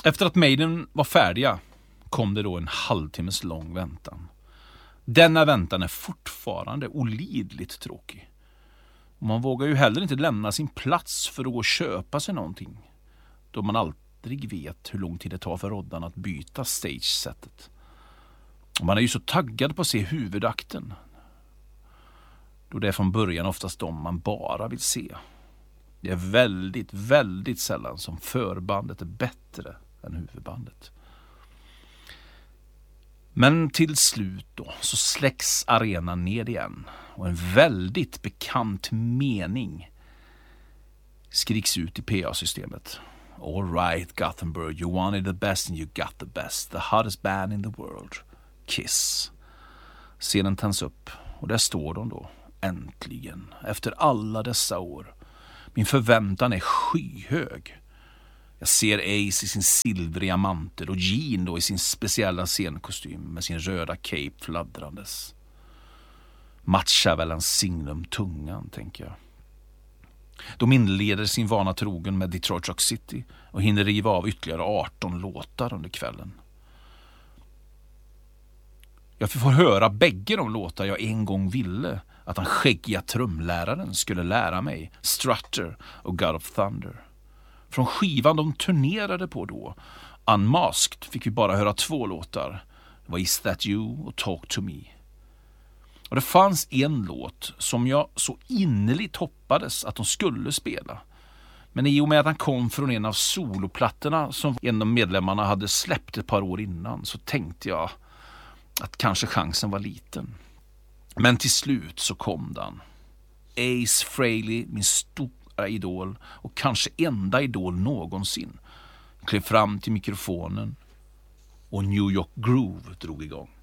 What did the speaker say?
Efter att Maiden var färdiga kom det då en halvtimmes lång väntan. Denna väntan är fortfarande olidligt tråkig. Och man vågar ju heller inte lämna sin plats för att gå och köpa sig någonting, då man aldrig vet hur lång tid det tar för roddarna att byta stage-setet. Och man är ju så taggad på att se huvudakten, då det är från början oftast de man bara vill se. Det är väldigt, väldigt sällan som förbandet är bättre än huvudbandet. Men till slut då så släcks arenan ner igen och en väldigt bekant mening skriks ut i PA-systemet. All right, Gothenburg, you wanted the best and you got the best. The hottest band in the world. Kiss. Scenen tänds upp och där står de då, äntligen, efter alla dessa år. Min förväntan är skyhög. Jag ser Ace i sin silvriga mantel och Gene då i sin speciella scenkostym med sin röda cape fladdrandes. Matchar väl en signum tungan, tänker jag. De inleder sin vana trogen med Detroit Rock City och hinner riva av ytterligare 18 låtar under kvällen. Jag får höra bägge de låtar jag en gång ville att den skäggiga trumläraren skulle lära mig, Strutter och God of Thunder. Från skivan de turnerade på då, Unmasked, fick vi bara höra 2 låtar. Det var Is That You och Talk To Me. Och det fanns en låt som jag så innerligt hoppades att de skulle spela. Men i och med att han kom från en av soloplattorna som en av medlemmarna hade släppt ett par år innan, så tänkte jag att kanske chansen var liten. Men till slut så kom den. Ace Frehley, min stora idol och kanske enda idol någonsin, klev fram till mikrofonen och New York Groove drog igång.